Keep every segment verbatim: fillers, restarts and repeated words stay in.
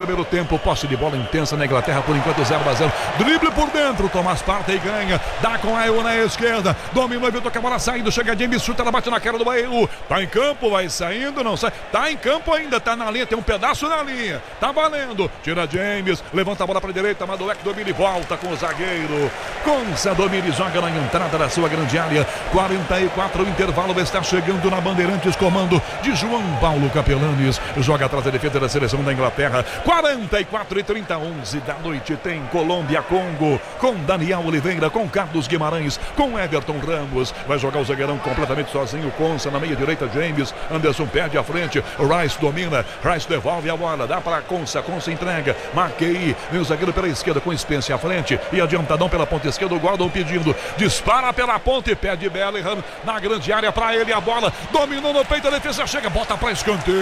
primeiro tempo. Posse de bola intensa na Inglaterra, por enquanto zero a zero. Drible por dentro, Thomas Partey ganha. Dá com a Eu na esquerda. Dominou, viu, toca a bola saindo. Chega James, chuta, ela bate na cara do Baelu. Tá em campo, vai saindo, não sai. Tá em campo ainda, tá na linha, tem um pedaço na linha. Tá valendo. Tira James, levanta a bola pra direita. Madueck domina e volta com o zagueiro. Consa domina e joga na entrada da sua grande área. quarenta e quatro, o intervalo está chegando na Bandeirantes, comando de João Paulo Capelanes. Joga atrás da defesa da seleção da Inglaterra. quarenta e quatro e trinta, onze da noite. Tem Colômbia, Congo, com Daniel Oliveira, com Carlos Guimarães, com Everton Ramos. Vai jogar o zagueirão completamente sozinho. Consa na meia direita, James. Anderson perde a frente. Rice domina. Rice devolve a bola. Dá para Consa. Consa entrega. Marquei. Vem o zagueiro pela esquerda com Spence à frente. E adiantadão pela ponta esquerda. O Gordon pedindo. Dispara pela ponta e pede Bellingham na grande área para ele. A bola dominou no peito. A defesa chega. Bota para escanteio.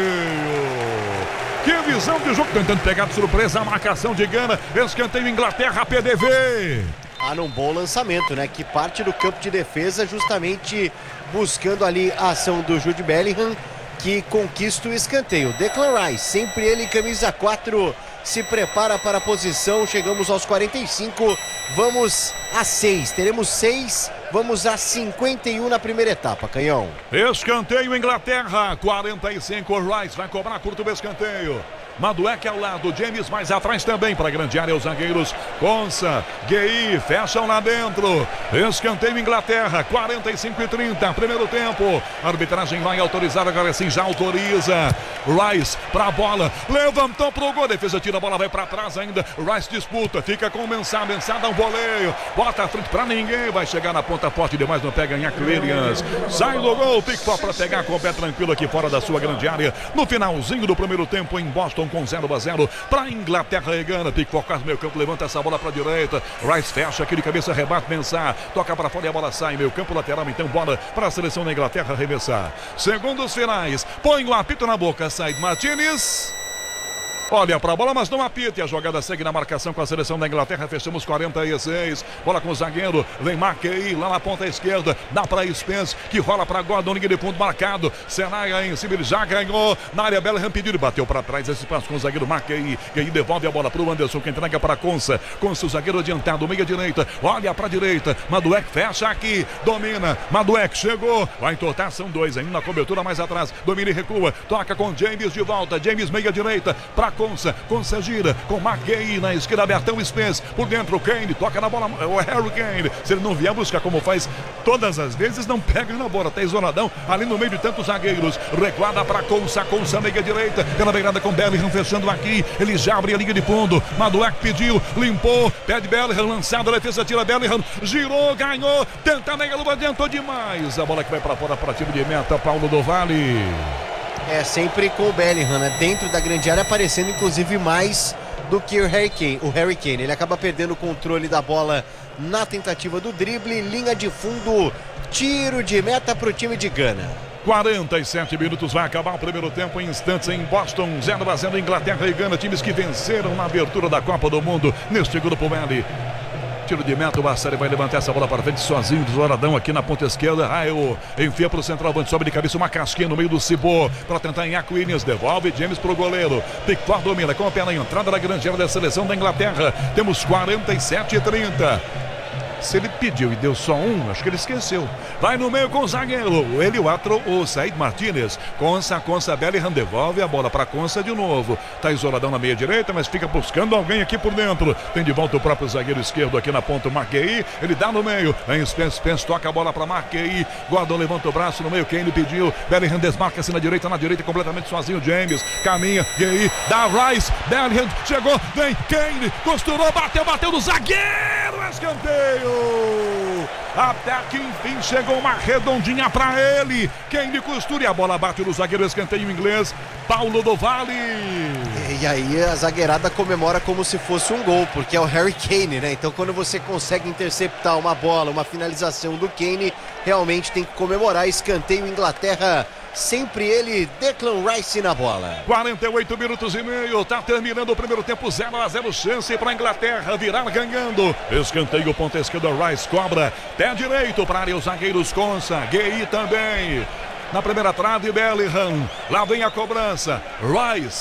Que visão de jogo, tentando pegar de surpresa a marcação de Gana. Escanteio Inglaterra, P D V. Ah, num bom lançamento, né? Que parte do campo de defesa justamente buscando ali a ação do Jude Bellingham, que conquista o escanteio. Declan Rice, sempre ele, camisa quatro, se prepara para a posição. Chegamos aos quarenta e cinco, vamos a seis, teremos seis, vamos a cinquenta e um na primeira etapa, Canhão. Escanteio Inglaterra, quarenta e cinco, Rice vai cobrar curto o escanteio. Madueck ao lado, James mais atrás também para a grande área, os zagueiros Consa, Gueye, fecham lá dentro. Escanteio Inglaterra, quarenta e cinco e trinta, primeiro tempo. A arbitragem vai autorizar, agora sim já autoriza. Rice para a bola, levantou pro gol, defesa tira a bola, vai para trás ainda. Rice disputa, fica com o Mensah, Mensah dá um voleio, bota a frente para ninguém, vai chegar na ponta forte demais, não pega em Williams. Sai do gol, Pickford para pegar com o pé tranquilo aqui fora da sua grande área. No finalzinho do primeiro tempo em Boston, com zero a zero para Inglaterra e Gana. Pickford quase meio campo, levanta essa bola para a direita. Rice fecha aqui de cabeça, rebate, Mensah, toca para fora e a bola sai. Meio campo lateral, então bola para a seleção da Inglaterra arremessar. Segundos finais, põe o apito na boca, Said Martinez. Olha para a bola, mas não apita. E a jogada segue na marcação com a seleção da Inglaterra. Fechamos quarenta e seis. Bola com o zagueiro. Vem Marquei lá na ponta esquerda. Dá para Spence, que rola para Gordon. Linha de fundo marcado. Senaia em cima, ele já ganhou. Na área, Bellingham pediu e bateu para trás. Esse passo com o zagueiro Marquei. E aí devolve a bola para o Anderson, que entrega para Consa. Consa, o zagueiro adiantado, meia direita. Olha para a direita. Madueck fecha aqui. Domina. Madueck chegou. Vai entortar, são dois ainda na cobertura mais atrás. Domina e recua. Toca com James de volta. James meia direita. Para Consa, Consa gira com Marquei na esquerda, abertão Spence, por dentro o Kane, toca na bola, o Harry Kane, se ele não vier buscar como faz todas as vezes, não pega na bola, tá isoladão, ali no meio de tantos zagueiros, recuada para Consa, Consa meia direita, pela beirada com Bellingham, fechando aqui, ele já abre a liga de fundo, Madueck pediu, limpou, pede Bellingham, lançado, a defesa tira Bellingham, girou, ganhou, tenta meia luva, adiantou demais, a bola que vai para fora, para tiro de meta, Paulo do Vale. É, sempre com o Bellingham, né? Dentro da grande área, aparecendo inclusive mais do que o Harry Kane. O Harry Kane, ele acaba perdendo o controle da bola na tentativa do drible, linha de fundo, tiro de meta para o time de Gana. quarenta e sete minutos, vai acabar o primeiro tempo em instantes em Boston, zero a zero Inglaterra e Gana, times que venceram na abertura da Copa do Mundo neste grupo L. Tiro de meta, o Bassari vai levantar essa bola para frente sozinho, desloradão aqui na ponta esquerda. Raio enfia para o centroavante, sobe de cabeça uma casquinha no meio do Cibô para tentar em Williams, devolve James para o goleiro. Pickford domina com a pé na entrada da grande área da seleção da Inglaterra. Temos quarenta e sete e trinta. Se ele pediu e deu só um, acho que ele esqueceu. Vai no meio com o zagueiro, ele, o Atro, o Said Martinez. Consa, Consa, Bellingham devolve a bola para Consa de novo. Tá isoladão na meia direita, mas fica buscando alguém aqui por dentro. Tem de volta o próprio zagueiro esquerdo aqui na ponta, o Marquei. Ele dá no meio, em Spence, Spence toca a bola para Marquei. Gordon levanta o braço no meio, Kane pediu. Bellingham desmarca-se na direita, na direita completamente sozinho. James caminha, Gueye, dá Rice. Bellingham chegou, vem Kane, costurou, bateu, bateu no zagueiro, escanteio. Até que enfim chegou uma redondinha para ele. Kane costura e a bola bate no zagueiro, escanteio inglês, Paulo do Vale. E aí a zagueirada comemora como se fosse um gol, porque é o Harry Kane, né? Então quando você consegue interceptar uma bola, uma finalização do Kane, realmente tem que comemorar. Escanteio Inglaterra, sempre ele, Declan Rice na bola. quarenta e oito minutos e meio, tá terminando o primeiro tempo, zero a zero, chance para a Inglaterra virar ganhando. Escanteio, ponta esquerda, Rice cobra, pé direito para área, os zagueiros Consa, Gueye também. Na primeira trave, Bellingham, lá vem a cobrança, Rice.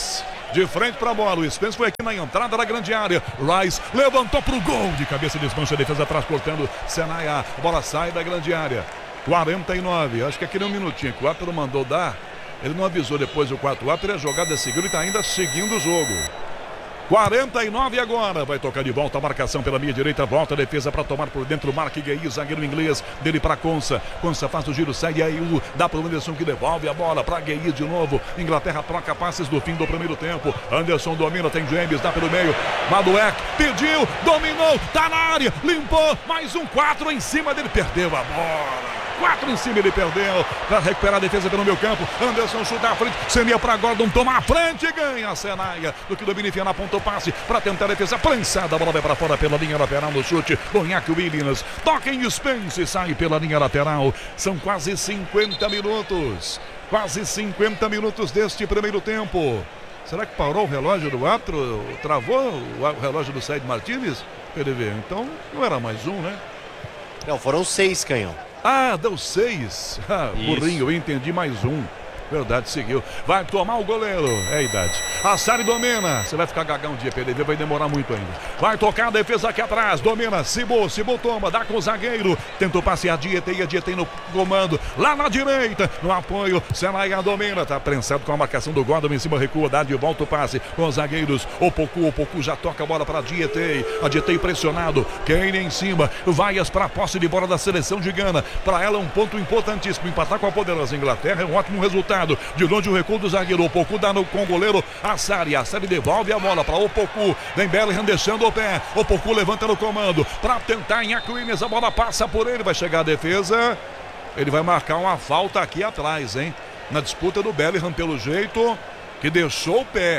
de frente para a bola. O Spence foi aqui na entrada da grande área. Rice levantou para o gol de cabeça, desmancha a defesa atrás, cortando Senaya. A bola sai da grande área. quarenta e nove, acho que aquele é um minutinho que o árbitro mandou dar. Ele não avisou depois do quarto árbitro, a jogada seguiu e está ainda seguindo o jogo. quarenta e nove agora, vai tocar de volta a marcação pela minha direita, volta a defesa para tomar por dentro, Mark Guehi, zagueiro inglês, dele para Konsa, Konsa faz o giro, segue aí, o dá para o Anderson que devolve a bola para Guehi de novo, Inglaterra troca passes do fim do primeiro tempo, Anderson domina, tem James, dá pelo meio, Madueke pediu, dominou, tá na área, limpou, mais um quatro em cima dele, perdeu a bola. Quatro em cima, ele perdeu para recuperar a defesa pelo meio campo. Anderson chuta à frente, semeia para Gordon, toma a frente e ganha a Senaya. Do que domina, enfia na ponta o passe para tentar a defesa prensada. A bola vai para fora pela linha lateral no chute. Bonhaque Williams toca em Spence e sai pela linha lateral. São quase cinquenta minutos. Quase cinquenta minutos deste primeiro tempo. Será que parou o relógio do árbitro? Travou o relógio do Said Martinez? P D V. Então não era mais um, né? Não, foram seis, Canhão. Ah, deu seis. Ah, burrinho, eu entendi, mais um. Verdade, seguiu. Vai tomar o goleiro. É a idade. Assari domina. Você vai ficar gagão um dia, P D V, vai demorar muito ainda. Vai tocar a defesa aqui atrás. Domina, Cibo, Cibo toma, dá com o zagueiro. Tentou passear, Dietei, a Dietei no comando. Lá na direita, no apoio. Senaya domina. Tá prensado com a marcação do Gordon em cima, recua, dá de volta o passe com os zagueiros. O Poku, o Poku já toca a bola para Dietei. A Dietei pressionado. Kane em cima. Vaias para a posse de bola da seleção de Gana. Para ela, um ponto importantíssimo. Empatar com a poderosa Inglaterra é um ótimo resultado. De longe o recuo do zagueiro, o Poku dá no, com o goleiro Assari, Assari devolve a bola para o Poku, vem Bellingham deixando o pé, o Poku levanta no comando para tentar em Aquiles, a bola passa por ele, vai chegar a defesa, ele vai marcar uma falta aqui atrás, hein, na disputa do Bellingham pelo jeito que deixou o pé.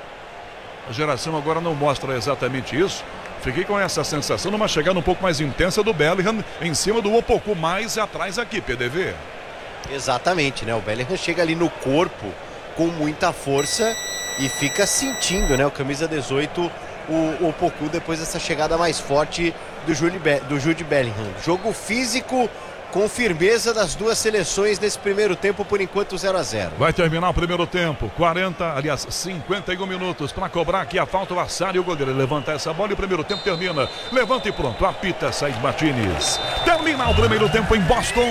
A geração agora não mostra exatamente isso. Fiquei com essa sensação numa chegada um pouco mais intensa do Bellingham em cima do Opoku, mais atrás aqui, P D V. Exatamente, né? O Bellingham chega ali no corpo com muita força e fica sentindo, né? O camisa dezoito, o Opoku, depois dessa chegada mais forte do Jude, Be- do Jude Bellingham. Jogo físico com firmeza das duas seleções nesse primeiro tempo, por enquanto zero a zero. Vai terminar o primeiro tempo, quarenta, aliás, cinquenta e um minutos para cobrar aqui a falta, o Assari e o goleiro levanta essa bola e o primeiro tempo termina. Levanta e pronto, apita Said Martinez. Termina o primeiro tempo em Boston.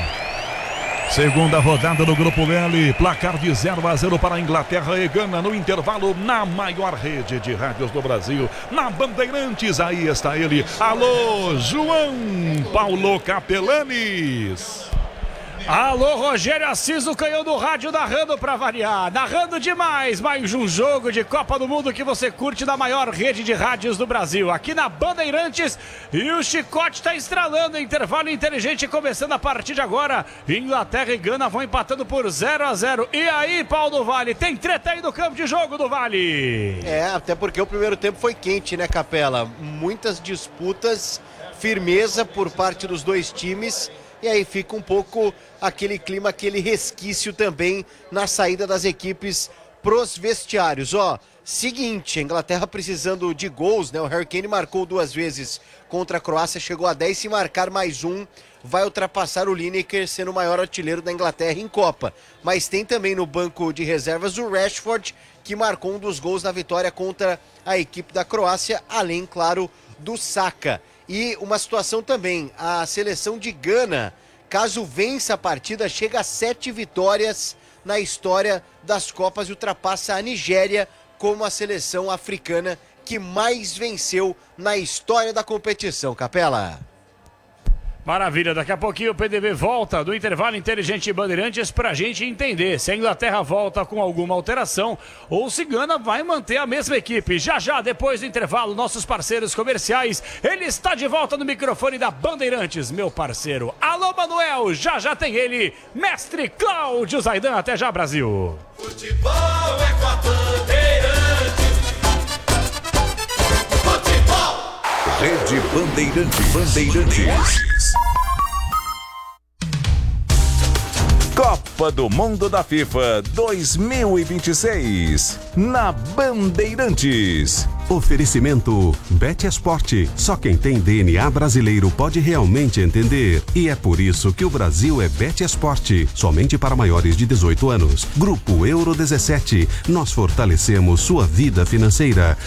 Segunda rodada do Grupo L, placar de zero a zero para a Inglaterra e Gana no intervalo na maior rede de rádios do Brasil, na Bandeirantes. Aí está ele, alô, João Paulo Capelanes. Alô, Rogério Assis, o canhão do rádio, narrando pra variar, narrando demais, mais um jogo de Copa do Mundo que você curte na maior rede de rádios do Brasil, aqui na Bandeirantes, e o chicote tá estralando, intervalo inteligente começando a partir de agora, Inglaterra e Gana vão empatando por zero a zero, e aí, Paulo do Vale, tem treta aí no campo de jogo do Vale? É, até porque o primeiro tempo foi quente, né, Capela? Muitas disputas, firmeza por parte dos dois times. E aí fica um pouco aquele clima, aquele resquício também na saída das equipes pros vestiários. Ó, seguinte, a Inglaterra precisando de gols, né? O Harry Kane marcou duas vezes contra a Croácia, chegou a dez, se marcar mais um, vai ultrapassar o Lineker, sendo o maior artilheiro da Inglaterra em Copa. Mas tem também no banco de reservas o Rashford, que marcou um dos gols na vitória contra a equipe da Croácia, além, claro, do Saka. E uma situação também, a seleção de Gana, caso vença a partida, chega a sete vitórias na história das Copas e ultrapassa a Nigéria como a seleção africana que mais venceu na história da competição. Capela. Maravilha, daqui a pouquinho o P D V volta do intervalo inteligente Bandeirantes pra gente entender se a Inglaterra volta com alguma alteração ou se Gana vai manter a mesma equipe. Já já, depois do intervalo, nossos parceiros comerciais, ele está de volta no microfone da Bandeirantes, meu parceiro. Alô, Manuel, já já tem ele, mestre Cláudio Zaidan. Até já, Brasil. Futebol é com a Bandeirantes. Futebol. Rede Bandeirantes. Bandeirantes. Copa do Mundo da FIFA dois mil e vinte e seis, na Bandeirantes. Oferecimento Bet Esporte. Só quem tem D N A brasileiro pode realmente entender. E é por isso que o Brasil é Bet Esporte. Somente para maiores de dezoito anos. Grupo Euro dezessete. Nós fortalecemos sua vida financeira.